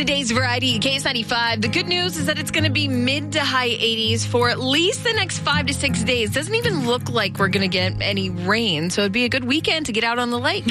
Today's Variety, KS95. The good news is that it's going to be mid to high 80s for at least the next 5 to 6 days. Doesn't even look like we're going to get any rain, so it'd be a good weekend to get out on the lake.